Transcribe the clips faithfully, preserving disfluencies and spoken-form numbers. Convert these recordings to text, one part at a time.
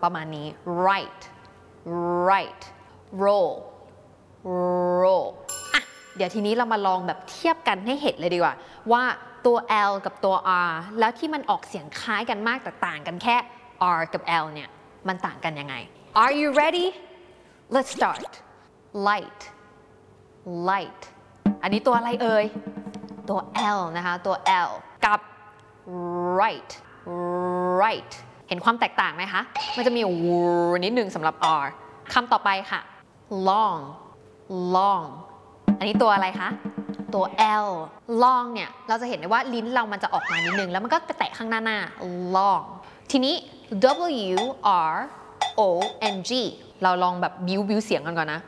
ประมาณนี้ right right roll roll อ่ะเดี๋ยวทีนี้เรามาลองแบบเทียบกันให้เห็นเลยดีกว่าว่าตัว L กับตัว R แล้วที่มันออกเสียงคล้ายกันมากแต่ต่างกันแค่ R กับ L เนี่ยมันต่างกันยังไง Are you ready let's start light light อันนี้ตัวอะไรเอ่ยตัว L นะคะตัว L กับ right right เห็นความแตกต่างไหมคะมันจะมีวูนิดนึงสำหรับ R คำต่อไปค่ะ long long อันนี้ตัวอะไรคะตัว L long เนี่ยเราจะเห็นได้ว่าลิ้นเรามันจะออกมานิดนึงแล้วมันก็ไปแตะข้างหน้าหน้า long ทีนี้ W R O N G เราลองแบบบิ้วบิ้วเสียงกันก่อนนะ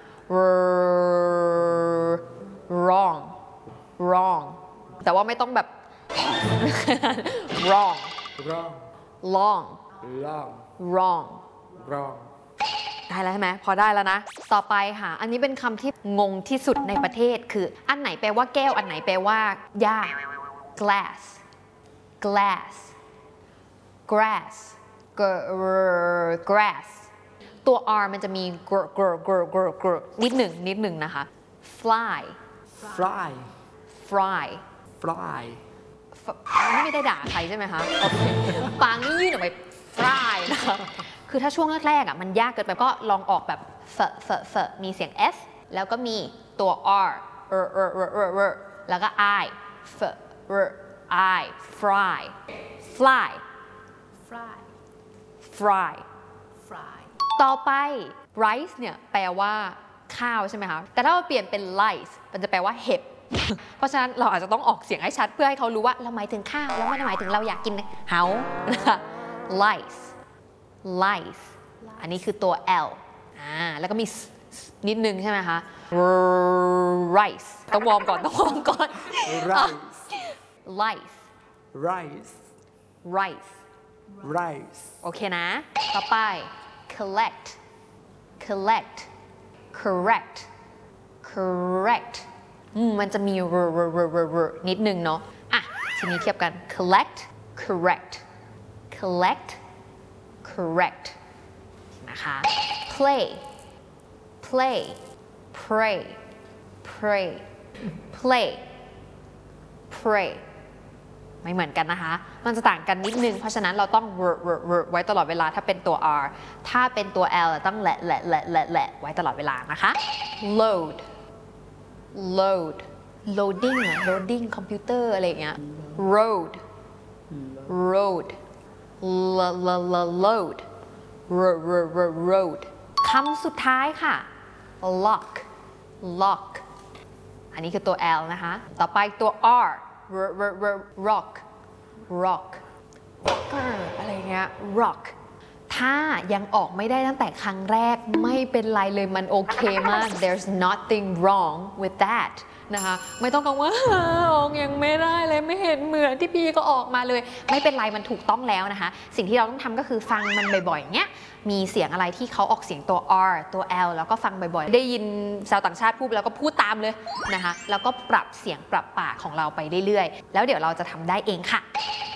wrong wrong แต่ว่าไม่ต้องแบบ wrong wrong long long wrong wrong ได้แล้วใช่ไหมพอได้แล้วนะต่อไปค่ะอันนี้เป็นคำที่งงที่สุดในประเทศคืออันไหนแปลว่าแก้วอันไหนแปลว่าหญ้า glass glass grass grass ตัว R มันจะมี gr gr gr gr gr นิดหนึ่งนิดหนึ่งนะคะ fly fly fly fly นี่ไม่ได้ด่าใครใช่ไหมคะโอเคปางนี่ยื่นออกไป fly นะคะคือถ้าช่วงแรกๆอ่ะมันยากเกินไปก็ลองออกแบบเฟเฟเฟมีเสียง s แล้วก็มีตัว r เออเออเออเออเออแล้วก็ i เฟเออ i fly fly fly fry fry ต่อไป rice เนี่ยแปลว่าข้าวใช่ไหมคะแต่ถ้าเราเปลี่ยนเป็น lice มันจะแปลว่าเห็บ เพราะฉะนั้นเราอาจจะต้องออกเสียงให้ชัดเพื่อให้เขารู้ว่าเราหมายถึงข้าวแล้วไม่ได้หมายถึงเราอยากกินเฮานะคะ lice lice อันนี้คือตัว L อ่าแล้วก็มีนิดนึงใช่ไหมคะ rice ต้องวอร์มก่อนต้องวอร์มก่อน rice lice rice rice rice โอเคนะต่อไป collect collect correct correct มันจะมี r r r r r นิดนึงเนาะอ่ะทีนี้เทียบกัน collect correct collect correct นะคะ play play pray pray play pray ไม่เหมือนกันนะคะมันจะต่างกันนิดนึงเพราะฉะนั้นเราต้อง r r r ไว้ตลอดเวลาถ้าเป็นตัว R ถ้าเป็นตัว L ต้องแหละแหละแหละแหละแหละไว้ตลอดเวลานะคะ load load loading อะ loading คอมพิวเตอร์อะไรอย่างเงี้ย road road load road คำสุดท้ายค่ะ lock lock อันนี้คือตัว L นะคะต่อไปตัว R rock rock rocker อะไรเงี้ย rock ถ้ายังออกไม่ได้ตั้งแต่ครั้งแรกไม่เป็นไรเลยมันโอเคมาก there's nothing wrong with that นะคะไม่ต้องกังวลว่าออกยังไม่ได้เลยไม่เห็นเหมือนที่พี่ก็ออกมาเลยไม่เป็นไรมันถูกต้องแล้วนะคะสิ่งที่เราต้องทำก็คือฟังมันบ่อยๆเงี้ยมีเสียงอะไรที่เขาออกเสียงตัว R ตัว L แล้วก็ฟังบ่อยๆได้ยินชาวต่างชาติพูดแล้วก็พูดตามเลยนะคะแล้วก็ปรับเสียงปรับปากของเราไปเรื่อยๆแล้วเดี๋ยวเราจะทำได้เองค่ะ